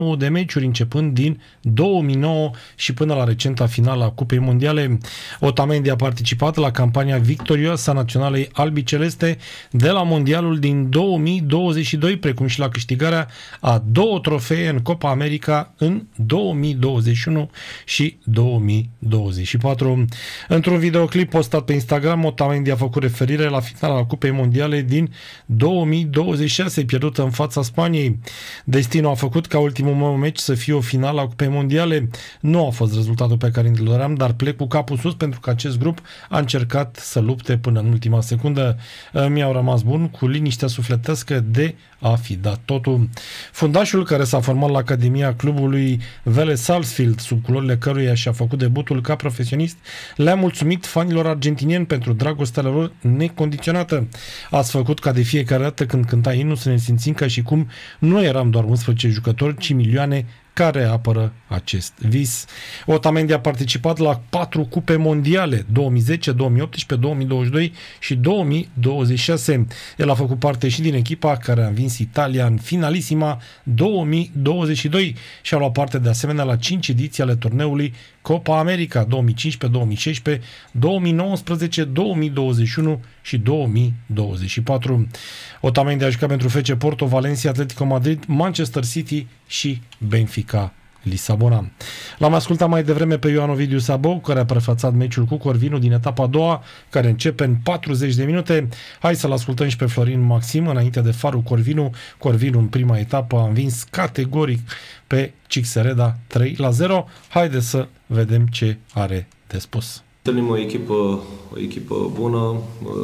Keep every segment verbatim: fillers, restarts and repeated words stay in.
de meciuri începând din două mii nouă și până la recenta finală a Cupei Mondiale. Otamendi a participat la campania victorioasă a naționalei albiceleste de la Mondialul din două mii douăzeci și doi, precum și la câștigarea a două trofee în Copa America în două mii douăzeci și unu și două mii douăzeci și patru. Într-un videoclip postat pe Instagram, Otamendi a făcut referire la finala Cupei Mondiale din două mii douăzeci și șase, pierdută în fața Spaniei. Destinul a făcut ca ultimul meu meci să fie o finală a Cupei Mondiale. Nu a fost rezultatul pe care îl doream, dar plec cu capul sus pentru că acest grup a încercat să lupte până în ultima secundă. Mi-au rămas bun cu liniștea sufletească de a fi dat totul. Fundașul, care s-a format la Academia clubului Vélez Sarsfield, sub culorile căruia și-a făcut debutul ca profesionist, le-a mulțumit fanilor argentinieni pentru dragostea lor necondiționată. Ați făcut ca de fiecare dată când cânta imnul să ne simțim ca și cum nu eram doar unsprezece jucători, ci milioane care apără acest vis. Otamendi a participat la patru cupe mondiale, două mii zece, două mii optsprezece, două mii douăzeci și doi și două mii douăzeci și șase. El a făcut parte și din echipa care a învins Italia în finalisima două mii douăzeci și doi și a luat parte de asemenea la cinci ediții ale turneului Copa America două mii cincisprezece, două mii șaisprezece, două mii nouăsprezece, două mii douăzeci și unu și două mii douăzeci și patru. Otamendi a jucat pentru F C Porto, Valencia, Atletico Madrid, Manchester City și Benfica Lisabona. L-am ascultat mai devreme pe Ioan Ovidiu Sabou, care a prefațat meciul cu Corvinu din etapa a doua, care începe în patruzeci de minute. Hai să-l ascultăm și pe Florin Maxim înainte de Farul Corvinu. Corvinu în prima etapă a învins categoric pe Cixereda trei la zero. Haideți să vedem ce are de spus. Întâlnim o echipă, o echipă bună,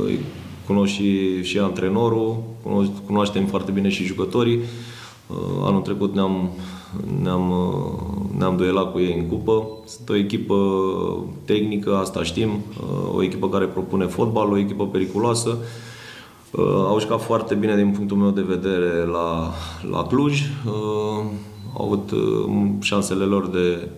cunosc și, și antrenorul, cunosc, cunoaștem foarte bine și jucătorii. Anul trecut ne-am, ne-am, ne-am duelat cu ei în cupă. Sunt o echipă tehnică, asta știm, o echipă care propune fotbal, o echipă periculoasă. Au jucat foarte bine din punctul meu de vedere la, la Cluj. Au avut șansele lor de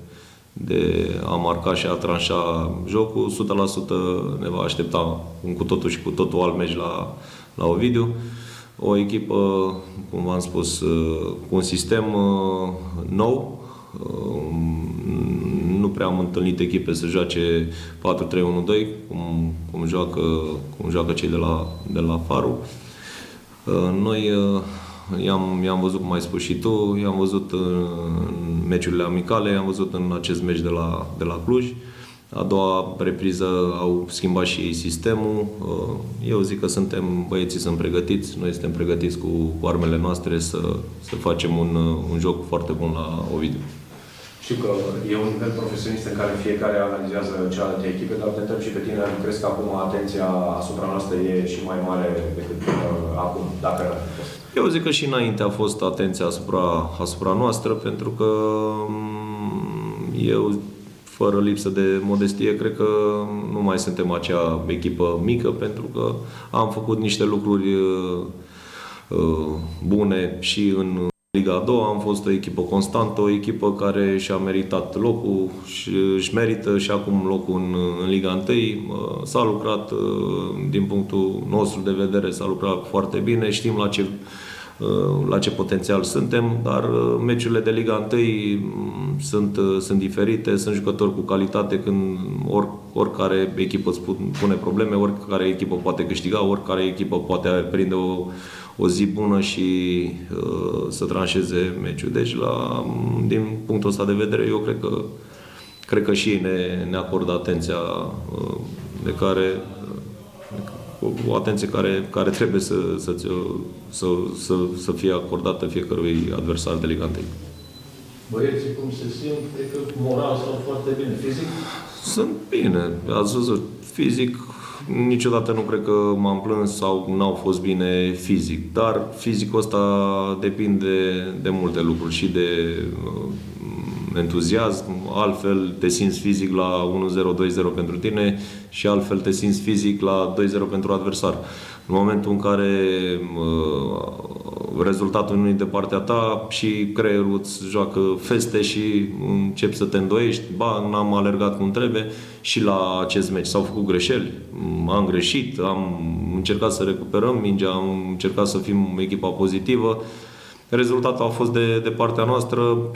de a marca și a tranșa jocul. o sută la sută ne va aștepta un cu totul și cu totul alt meci la, la Ovidiu. O echipă, cum v-am spus, cu un sistem nou. Nu prea am întâlnit echipe să joace patru trei unu doi, cum, cum, joacă, cum joacă cei de la, de la Farul. Noi I-am, i-am văzut, cum ai spus și tu, i-am văzut în meciurile amicale, i-am văzut în acest meci de la, de la Cluj. A doua repriză au schimbat și ei sistemul. Eu zic că suntem, băieții sunt pregătiți, noi suntem pregătiți cu, cu armele noastre să, să facem un, un joc foarte bun la Ovidiu. Știu că e un nivel profesionist în care fiecare analizează cealaltă echipe, dar te întreb și pe tine, crezi că acum atenția asupra noastră e și mai mare decât uh, acum, dacă ar fi fost? Eu zic că și înainte a fost atenția asupra, asupra noastră, pentru că eu, fără lipsă de modestie, cred că nu mai suntem acea echipă mică, pentru că am făcut niște lucruri uh, bune și în Liga a doua, am fost o echipă constantă, o echipă care și-a meritat locul și își merită și acum locul în, în Liga unu. S-a lucrat, din punctul nostru de vedere, s-a lucrat foarte bine, știm la ce, la ce potențial suntem, dar meciurile de Liga unu sunt, sunt diferite, sunt jucători cu calitate, când or, oricare echipă îți pune probleme, oricare echipă poate câștiga, oricare echipă poate prinde o o zi bună și uh, să tranșeze meciul. Deci, la, din punctul ăsta de vedere, eu cred că, cred că și ei ne, ne acordă atenția uh, de care, uh, o atenție care, care trebuie să, să, să, să, să fie acordată fiecărui adversar de Liga unu. Băieții cum se simt? Cred că moral sau foarte bine. Fizic? Sunt bine. Ați văzut, fizic, niciodată nu cred că m-am plâns sau n-au fost bine fizic, dar fizicul ăsta depinde de multe lucruri și de uh, entuziasm, altfel te simți fizic la unu zero, doi zero pentru tine și altfel te simți fizic la doi zero pentru adversar. În momentul în care uh, rezultatul nu e de partea ta și creierul îți joacă feste și începi să te îndoiești, ba, n-am alergat cum trebuie, și la acest meci s-au făcut greșeli, am greșit, am încercat să recuperăm mingea, am încercat să fim echipa pozitivă. Rezultatul a fost de, de partea noastră.